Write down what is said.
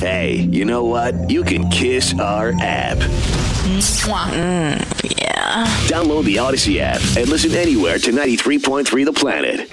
Hey, you know what? You can kiss our app. Yeah. Download the Odyssey app and listen anywhere to 93.3 The Planet.